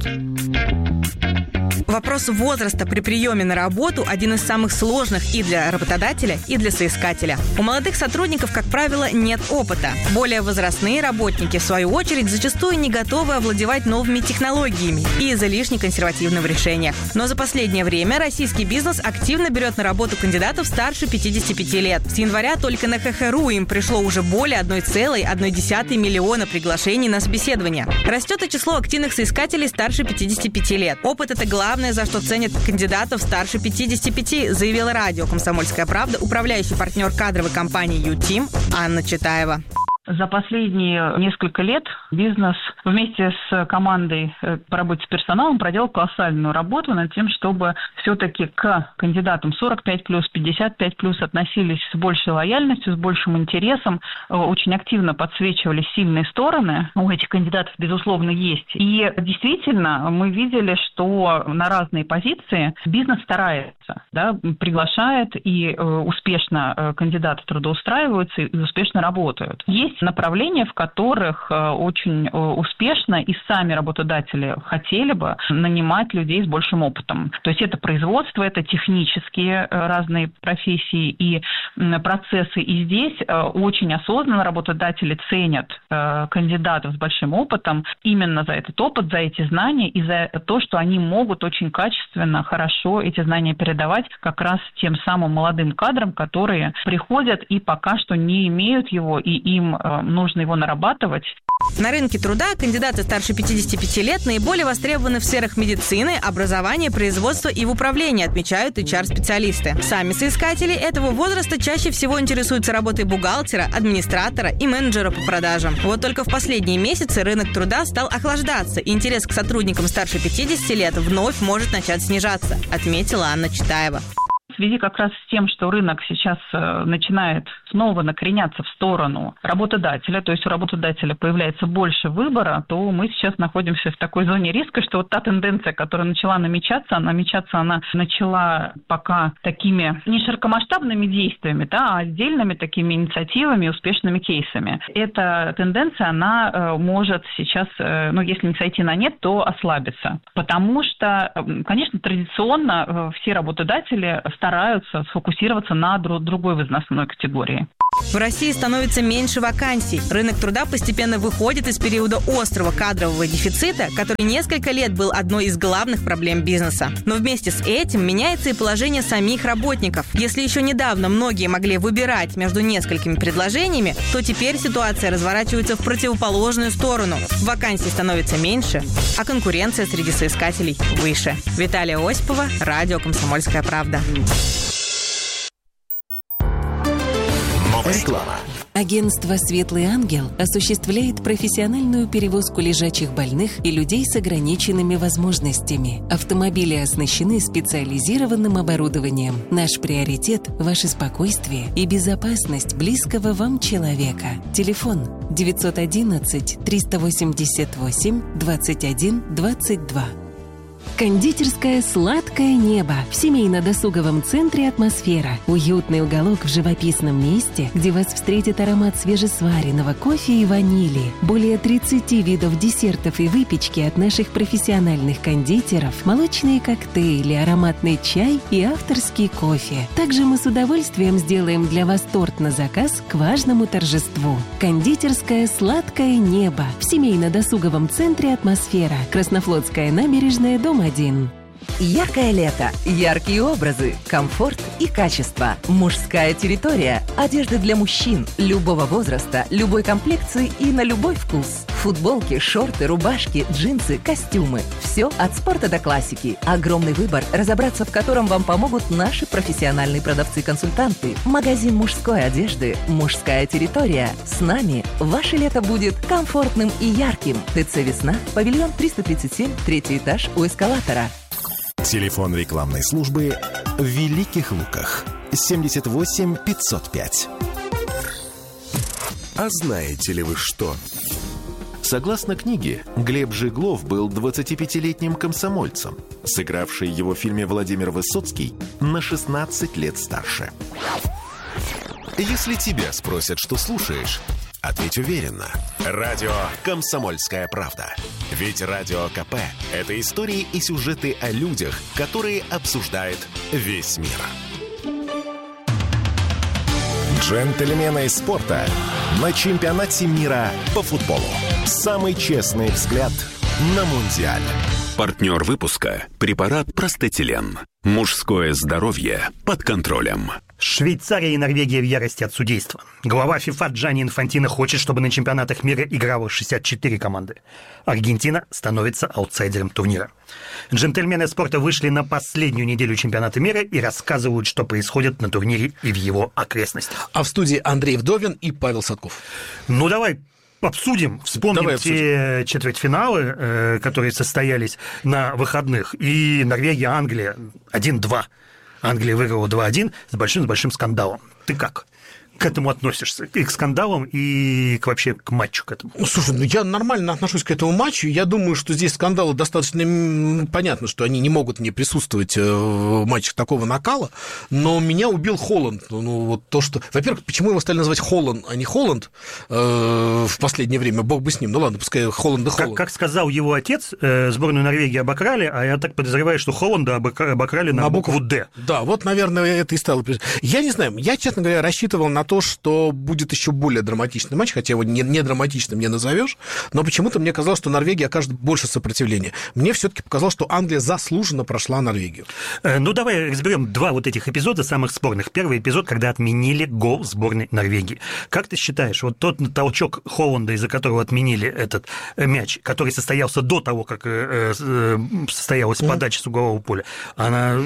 Вопрос возраста при приеме на работу один из самых сложных и для работодателя, и для соискателя. У молодых сотрудников, как правило, нет опыта. Более возрастные работники, в свою очередь, зачастую не готовы овладевать новыми технологиями и излишне консервативны в решениях. Но за последнее время российский бизнес активно берет на работу кандидатов старше 55 лет. С января только на ХХРУ им пришло уже более 1,1 миллиона приглашений на собеседование. Растет и число активных соискателей старше 55 лет. Опыт – это главное, за что ценят кандидатов старше 55, заявила радио «Комсомольская правда» управляющий партнер кадровой компании «Ютим» Анна Читаева. За последние несколько лет бизнес вместе с командой по работе с персоналом проделал колоссальную работу над тем, чтобы все-таки к кандидатам 45+, 55+, относились с большей лояльностью, с большим интересом, очень активно подсвечивались сильные стороны. У этих кандидатов, безусловно, есть. И действительно, мы видели, что на разные позиции бизнес старается, да, приглашает, и успешно кандидаты трудоустраиваются и успешно работают. Есть есть направления, в которых очень успешно и сами работодатели хотели бы нанимать людей с большим опытом. То есть это производство, это технические разные профессии и процессы. И здесь очень осознанно работодатели ценят кандидатов с большим опытом именно за этот опыт, за эти знания и за то, что они могут очень качественно, хорошо эти знания передавать как раз тем самым молодым кадрам, которые приходят и пока что не имеют его, и им нужно его нарабатывать. На рынке труда кандидаты старше 55 лет наиболее востребованы в сферах медицины, образования, производства и в управлении, отмечают HR-специалисты. Сами соискатели этого возраста чаще всего интересуются работой бухгалтера, администратора и менеджера по продажам. Вот только в последние месяцы рынок труда стал охлаждаться, и интерес к сотрудникам старше 50 лет вновь может начать снижаться, отметила Анна Читаева. В связи как раз с тем, что рынок сейчас начинает снова накреняться в сторону работодателя, то есть у работодателя появляется больше выбора, то мы сейчас находимся в такой зоне риска, что вот та тенденция, которая начала намечаться, она начала пока такими не широкомасштабными действиями, а отдельными такими инициативами, успешными кейсами. Эта тенденция, она может сейчас, если не сойти на нет, то ослабиться. Потому что, конечно, традиционно все работодатели стараются сфокусироваться на другой возрастной категории. В России становится меньше вакансий. Рынок труда постепенно выходит из периода острого кадрового дефицита, который несколько лет был одной из главных проблем бизнеса. Но вместе с этим меняется и положение самих работников. Если еще недавно многие могли выбирать между несколькими предложениями, то теперь ситуация разворачивается в противоположную сторону. Вакансий становится меньше, а конкуренция среди соискателей выше. Виталия Осипова, радио «Комсомольская правда». Реклама. Агентство «Светлый ангел» осуществляет профессиональную перевозку лежачих больных и людей с ограниченными возможностями. Автомобили оснащены специализированным оборудованием. Наш приоритет – ваше спокойствие и безопасность близкого вам человека. Телефон 911 388 21 22. Кондитерская «Сладкое небо» в семейно-досуговом центре «Атмосфера». Уютный уголок в живописном месте, где вас встретит аромат свежесваренного кофе и ванили. Более 30 видов десертов и выпечки от наших профессиональных кондитеров, молочные коктейли, ароматный чай и авторский кофе. Также мы с удовольствием сделаем для вас торт на заказ к важному торжеству. Кондитерская «Сладкое небо» в семейно-досуговом центре «Атмосфера». Краснофлотская набережная, дом 1. Яркое лето, яркие образы, комфорт и качество. Мужская территория. Одежда для мужчин любого возраста, любой комплекции и на любой вкус. Футболки, шорты, рубашки, джинсы, костюмы. Все от спорта до классики. Огромный выбор, разобраться в котором вам помогут наши профессиональные продавцы-консультанты. Магазин мужской одежды «Мужская территория». С нами ваше лето будет комфортным и ярким. ТЦ «Весна», павильон 337, 3-й этаж у эскалатора. Телефон рекламной службы в Великих Луках 78 505. А знаете ли вы что? Согласно книге, Глеб Жиглов был 25-летним комсомольцем, сыгравший его в фильме Владимир Высоцкий на 16 лет старше. Если тебя спросят, что слушаешь, ответь уверенно. Радио «Комсомольская правда». Ведь Радио КП – это истории и сюжеты о людях, которые обсуждает весь мир. Джентльмены спорта на чемпионате мира по футболу. Самый честный взгляд на Мундиаль. Партнер выпуска – препарат Простетилен. Мужское здоровье под контролем. Швейцария и Норвегия в ярости от судейства. Глава ФИФА Джанни Инфантино хочет, чтобы на чемпионатах мира играло 64 команды. Аргентина становится аутсайдером турнира. Джентльмены спорта вышли на последнюю неделю чемпионата мира и рассказывают, что происходит на турнире и в его окрестностях. А в студии Андрей Вдовин и Павел Садков. Ну, давай обсудим, вспомним те четвертьфиналы, которые состоялись на выходных. И Норвегия, Англия 1-2. Англия выиграла 2-1 с большим скандалом. Ты как? к этому относишься? И к скандалам, и вообще к матчу к этому? Слушай, я нормально отношусь к этому матчу. Я думаю, что здесь скандалы достаточно... Понятно, что они не могут не присутствовать в матчах такого накала, но меня убил Холланд. Вот то, что... Во-первых, почему его стали называть Холланд, а не Холланд в последнее время? Бог бы с ним. Ну ладно, пускай Холланд да Холланд. Как сказал его отец, сборную Норвегии обокрали, а я так подозреваю, что Холланда обокрали на букву «Д». Да, вот, наверное, это и стало... Я не знаю, я, честно говоря, рассчитывал на то, что будет еще более драматичный матч, хотя его не драматичным не назовешь, но почему-то мне казалось, что Норвегия окажет больше сопротивления. Мне все-таки показалось, что Англия заслуженно прошла Норвегию. Ну, давай разберем два вот этих эпизода самых спорных. Первый эпизод, когда отменили гол сборной Норвегии. Как ты считаешь, вот тот толчок Холланда, из-за которого отменили этот мяч, который состоялся до того, как состоялась подача с углового поля, она...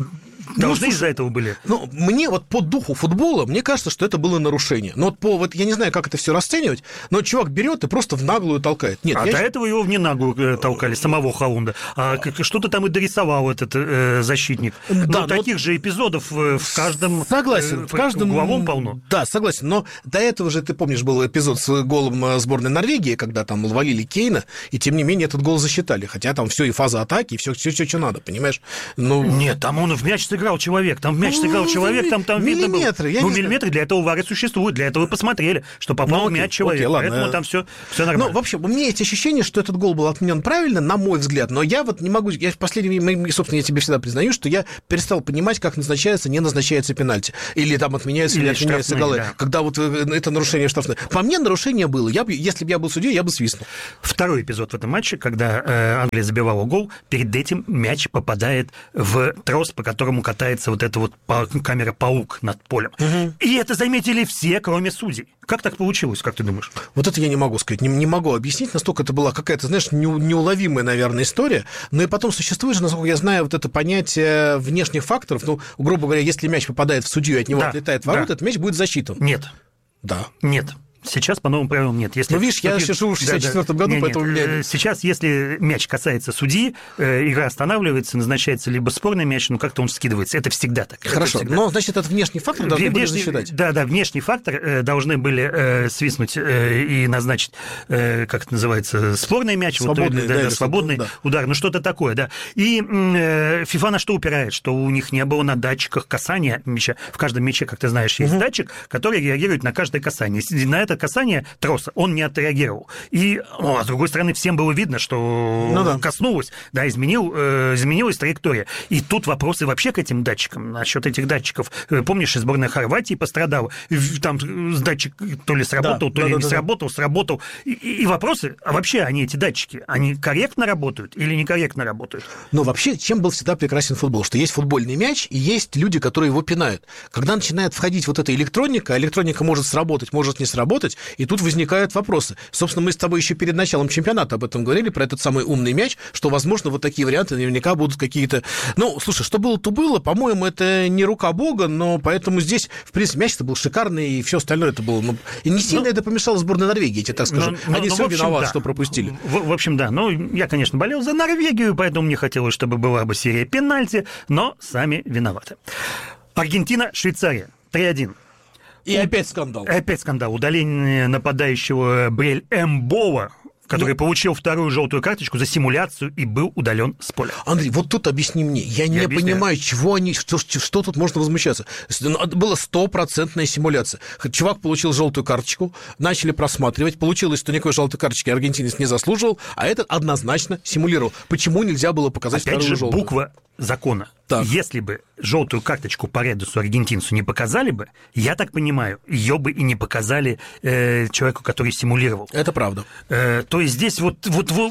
Должны из-за этого были? Ну, мне вот по духу футбола, мне кажется, что это было нарушение. Но вот я не знаю, как это все расценивать, но чувак берет и просто в наглую толкает. Нет, до этого его в ненаглую толкали, самого Холланда. А что-то там и дорисовал этот защитник. Да, таких же эпизодов в каждом... Согласен, в каждом... Угловом полно. Да, согласен, но до этого же, ты помнишь, был эпизод с голом сборной Норвегии, когда там ловили Кейна, и тем не менее этот гол засчитали. Хотя там все и фаза атаки, и все, что надо, понимаешь? Ну... Нет, там он в мяч сыграл человек, там в мяч сыграл человек, там видно было. Миллиметры для этого ВАР и существуют, для этого вы посмотрели, что попал в мяч человек, поэтому там все нормально. Ну, в общем, у меня есть ощущение, что этот гол был отменен правильно, на мой взгляд, но я вот не могу, я в последнее время, собственно, я тебе всегда признаю, что я перестал понимать, как назначается, не назначается пенальти, или там отменяются, или отменяются голы, да. Когда вот это нарушение штрафное. По мне нарушение было, если бы я был судьей, я бы свистнул. Второй эпизод в этом матче, когда Англия забивала гол, перед этим мяч попадает в трос, по которому катается вот эта вот камера-паук над полем. Угу. И это заметили все, кроме судей. Как так получилось, как ты думаешь? Вот это я не могу сказать, не могу объяснить, настолько это была какая-то, знаешь, неуловимая, наверное, история. Но и потом существует же, насколько я знаю, вот это понятие внешних факторов. Ну, грубо говоря, если мяч попадает в судью и от него отлетает в ворота, этот мяч будет засчитан. Нет. Да. Нет. Сейчас по новым правилам нет. Если... Ну, видишь, я сижу в 64-м году, поэтому... Сейчас, если мяч касается судьи, игра останавливается, назначается либо спорный мяч, но как-то он скидывается. Это всегда так. Хорошо, но, значит, этот внешний фактор должны были засчитать. Да, внешний фактор должны были свистнуть и назначить, как это называется, спорный мяч, свободный удар, ну что-то такое, да. И ФИФА на что упирает? Что у них не было на датчиках касания мяча. В каждом мяче, как ты знаешь, есть датчик, который реагирует на каждое касание. На это касание троса он не отреагировал. И, с другой стороны, всем было видно, что коснулось, да, изменилась траектория. И тут вопросы вообще к этим датчикам. Насчет этих датчиков. Помнишь, сборная Хорватии пострадала. Там датчик то ли сработал, то ли не сработал, сработал. И вопросы, а вообще они, эти датчики, они корректно работают или некорректно работают? Но вообще, чем был всегда прекрасен футбол? Что есть футбольный мяч, и есть люди, которые его пинают. Когда начинает входить вот эта электроника, электроника может сработать, может не сработать, и тут возникают вопросы. Собственно, мы с тобой еще перед началом чемпионата об этом говорили, про этот самый умный мяч, что, возможно, вот такие варианты наверняка будут какие-то... Ну, слушай, что было, то было. По-моему, это не рука бога, но поэтому здесь, в принципе, мяч-то был шикарный, и все остальное это было... Ну, и не сильно это помешало сборной Норвегии, я тебе так скажу. Они все виноваты, что пропустили. В общем, да. Ну, я, конечно, болел за Норвегию, поэтому мне хотелось, чтобы была бы серия пенальти, но сами виноваты. Аргентина, Швейцария. 3-1. И опять скандал. Опять скандал. Удаление нападающего Брель Эмбова, который получил вторую желтую карточку за симуляцию и был удален с поля. Андрей, вот тут объясни мне. Я не понимаю, чего они, что тут можно возмущаться. Была стопроцентная симуляция. Чувак получил желтую карточку, начали просматривать. Получилось, что никакой желтой карточки аргентинец не заслуживал, а этот однозначно симулировал. Почему нельзя было показать опять вторую желтую? Буква закона. Так. Если бы желтую карточку по Редусу аргентинцу не показали бы, я так понимаю, ее бы и не показали человеку, который симулировал. Это правда. То есть здесь вот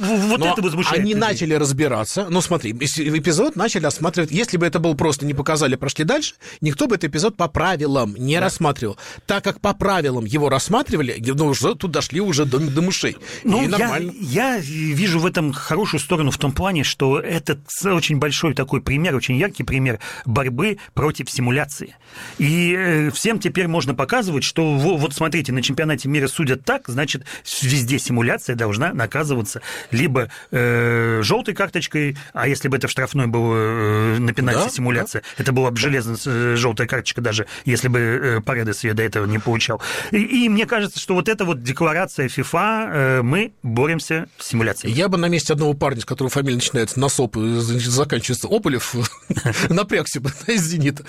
это возмущает. Они начали разбираться. Ну, смотри, эпизод начали осматривать. Если бы это был просто не показали, прошли дальше, никто бы этот эпизод по правилам не рассматривал. Так как по правилам его рассматривали, ну, уже тут дошли уже до мышей. Ну, я вижу в этом хорошую сторону в том плане, что это очень большой такой такой пример, очень яркий пример борьбы против симуляции. И всем теперь можно показывать, что вот смотрите, на чемпионате мира судят так, значит, везде симуляция должна наказываться либо желтой карточкой, а если бы это в штрафной было на пенальти симуляция, это была бы железная желтая карточка, даже если бы Паредес ее до этого не получал. И мне кажется, что вот эта вот декларация ФИФА, мы боремся с симуляцией. Я бы на месте одного парня, с которого фамилия начинается на СОП и заканчивается Ополев, напрягся бы из «Зенита».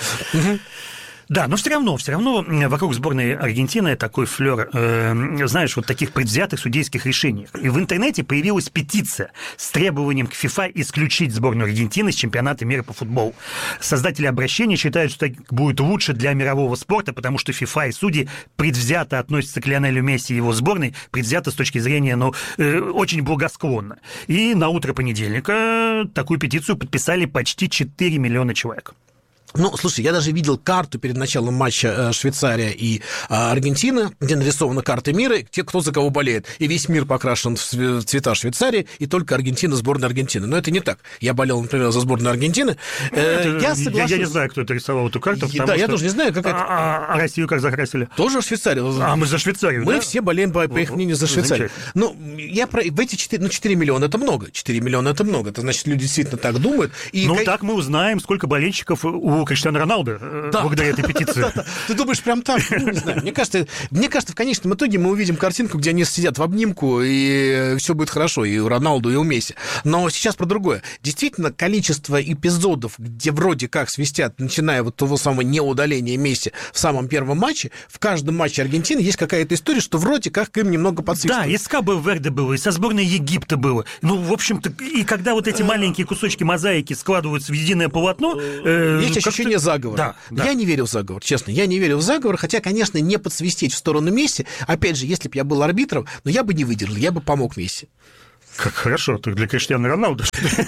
Да, но все равно вокруг сборной Аргентины такой флёр, знаешь, вот таких предвзятых судейских решений. И в интернете появилась петиция с требованием к ФИФА исключить сборную Аргентины с чемпионата мира по футболу. Создатели обращения считают, что так будет лучше для мирового спорта, потому что ФИФА и судьи предвзято относятся к Лионелю Месси и его сборной, предвзято с точки зрения, очень благосклонно. И на утро понедельника такую петицию подписали почти 4 миллиона человек. Ну, слушай, я даже видел карту перед началом матча Швейцария и Аргентина, где нарисована карта мира, кто за кого болеет. И весь мир покрашен в цвета Швейцарии, и только Аргентина, сборная Аргентины. Но это не так. Я болел, например, за сборную Аргентины. Я не знаю, кто это рисовал эту карту. Я тоже не знаю, как это... А Россию как закрасили? Тоже Швейцарию. Мы за Швейцарию, Мы все болеем, по их мнению, за Швейцарию. Ну, в эти 4 миллиона это много. 4 миллиона это много. Это значит, люди действительно так думают. Так мы узнаем, сколько болельщиков у Криштиану Роналду благодаря этой петиции. Ты думаешь, прям так? Не знаю. Мне кажется, в конечном итоге мы увидим картинку, где они сидят в обнимку, и все будет хорошо, и у Роналду, и у Месси. Но сейчас про другое. Действительно, количество эпизодов, где вроде как свистят, начиная вот того самого неудаления Месси в самом первом матче, в каждом матче Аргентины есть какая-то история, что вроде как им немного подсвистывают. Да, и с Кабо-Верде было, и со сборной Египта было. В общем-то, и когда вот эти маленькие кусочки мозаики складываются в единое полотно... Есть ощущение заговор. Да. Я не верю в заговор, честно. Я не верю в заговор, хотя, конечно, не подсвистеть в сторону Месси. Опять же, если бы я был арбитром, но я бы не выдержал, я бы помог Месси. Как хорошо, так для Криштиану Роналду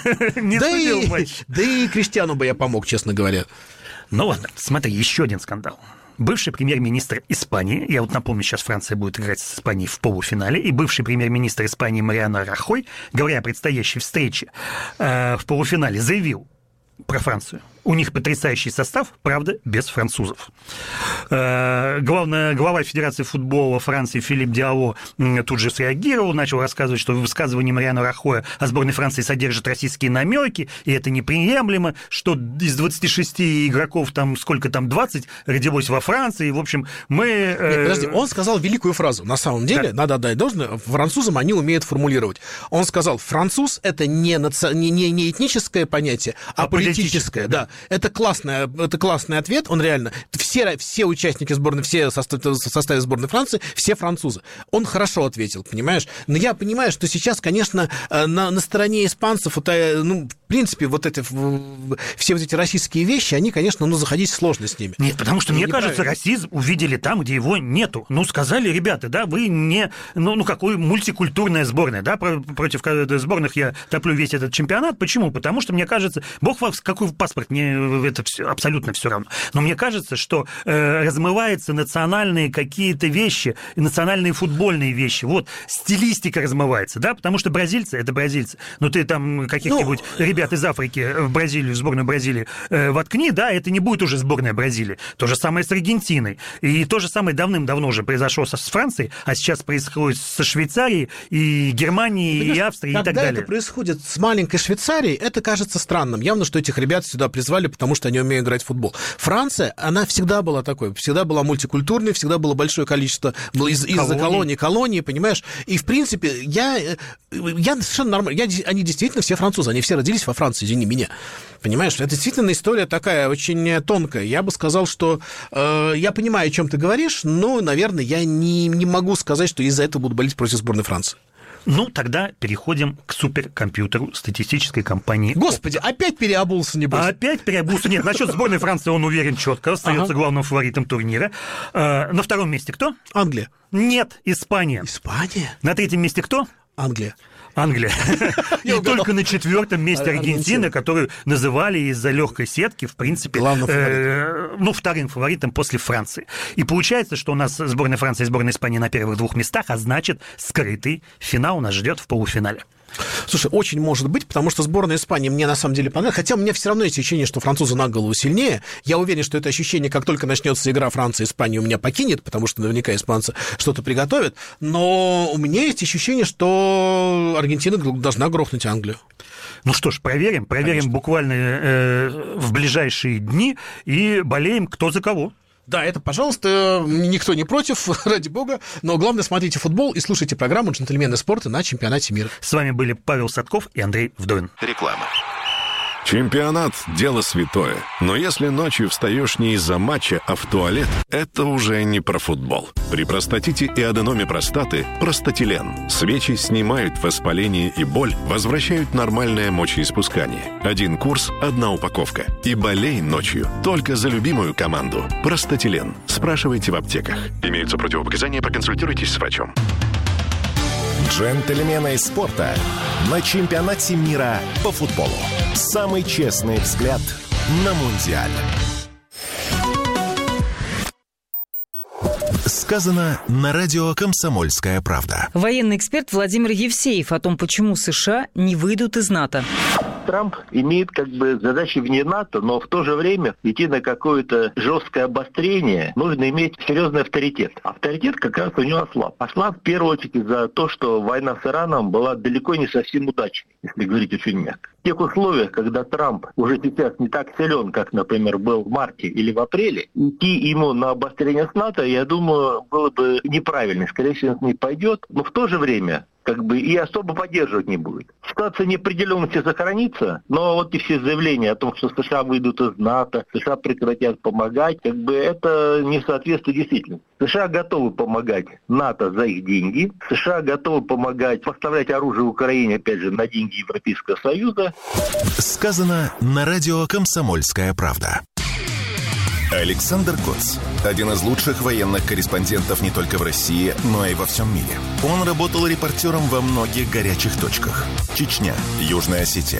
не судил матч. Да и Криштиану бы я помог, честно говоря. Ну ладно, смотри, еще один скандал. Бывший премьер-министр Испании, я вот напомню, сейчас Франция будет играть с Испанией в полуфинале, и бывший премьер-министр Испании Мариано Рахой, говоря о предстоящей встрече в полуфинале, заявил про Францию. У них потрясающий состав, правда, без французов. Глава Федерации футбола Франции Филипп Диало тут же среагировал, начал рассказывать, что высказывание Мариано Рахоя о сборной Франции содержит российские намеки, и это неприемлемо, что из 26 игроков, сколько там, 20 родилось во Франции, в общем, мы... Нет, подожди, он сказал великую фразу, на самом деле, надо отдать должное, французам они умеют формулировать. Он сказал, француз – это не этническое понятие, а политическое, да. Это классный ответ, он реально... Все участники сборной, все в составе сборной Франции, все французы. Он хорошо ответил, понимаешь? Но я понимаю, что сейчас, конечно, на стороне испанцев, в принципе, все вот эти российские вещи, они, конечно, заходить сложно с ними. Нет, потому что, мне кажется, расизм увидели там, где его нету. Сказали, ребята, да, вы не... какой мультикультурная сборная, да, против сборных я топлю весь этот чемпионат. Почему? Потому что, мне кажется, бог вас, какой паспорт, мне это абсолютно все равно. Но мне кажется, что размываются национальные какие-то вещи, национальные футбольные вещи. Вот, стилистика размывается, да, потому что бразильцы – это бразильцы. Ты там каких-нибудь ребят из Африки в Бразилию, в сборную Бразилии воткни, да, это не будет уже сборная Бразилии. То же самое с Аргентиной. И то же самое давным-давно уже произошло с Францией, а сейчас происходит со Швейцарией, и Германией, и Австрией, и так далее. Когда это происходит с маленькой Швейцарией, это кажется странным. Явно, что этих ребят сюда призвали, потому что они умеют играть в футбол. Франция, она всегда была такой, всегда была мультикультурной, всегда было большое количество из-за колонии, понимаешь? И, в принципе, я совершенно нормально. Они действительно все французы, они все родились во Франции, извини меня. Понимаешь, это действительно история такая очень тонкая. Я бы сказал, что я понимаю, о чем ты говоришь, но, наверное, я не могу сказать, что из-за этого буду болеть против сборной Франции. Тогда переходим к суперкомпьютеру статистической компании. Господи, опять переобулся, небось? Опять переобулся. Нет, насчет сборной Франции он уверен четко, остается главным фаворитом турнира. На втором месте кто? Англия. Нет, Испания. Испания? На третьем месте кто? Англия. И только на четвертом месте Аргентина, которую называли из-за легкой сетки, в принципе, вторым фаворитом после Франции. И получается, что у нас сборная Франции и сборная Испании на первых двух местах, а значит, скрытый финал нас ждет в полуфинале. Слушай, очень может быть, потому что сборная Испании мне на самом деле понравилась. Хотя у меня все равно есть ощущение, что французы на голову сильнее. Я уверен, что это ощущение, как только начнется игра Франция-Испания, у меня покинет, потому что наверняка испанцы что-то приготовят. Но у меня есть ощущение, что Аргентина должна грохнуть Англию. Ну что ж, проверим Конечно. Буквально в ближайшие дни и болеем кто за кого. Да, это, пожалуйста, никто не против, ради бога, но главное, смотрите футбол и слушайте программу «Джентльмены спорта» на чемпионате мира. С вами были Павел Садков и Андрей Вдовин. Реклама. Чемпионат – дело святое. Но если ночью встаешь не из-за матча, а в туалет, это уже не про футбол. При простатите и аденоме простаты – Простатилен. Свечи снимают воспаление и боль, возвращают нормальное мочеиспускание. 1 курс, 1 упаковка. И болей ночью только за любимую команду. Простатилен. Спрашивайте в аптеках. Имеются противопоказания, проконсультируйтесь с врачом. Джентльмены спорта на чемпионате мира по футболу. Самый честный взгляд на Мундиаль. Сказано на радио «Комсомольская правда». Военный эксперт Владимир Евсеев о том, почему США не выйдут из НАТО. Трамп имеет задачи вне НАТО, но в то же время идти на какое-то жесткое обострение нужно иметь серьезный авторитет. Авторитет как раз у него ослаб. Ослаб в первую очередь из-за того, что война с Ираном была далеко не совсем удачной, если говорить очень мягко. В тех условиях, когда Трамп уже сейчас не так силен, как, например, был в марте или в апреле, идти ему на обострение с НАТО, я думаю, было бы неправильно. Скорее всего, он не пойдет. Но в то же время и особо поддерживать не будет. Ситуация неопределенности сохранится, но вот и все заявления о том, что США выйдут из НАТО, США прекратят помогать, это не соответствует действительности. США готовы помогать НАТО за их деньги, США готовы помогать поставлять оружие Украине, опять же, на деньги Европейского Союза. Сказано на радио «Комсомольская правда». Александр Коц. Один из лучших военных корреспондентов не только в России, но и во всем мире. Он работал репортером во многих горячих точках. Чечня, Южная Осетия,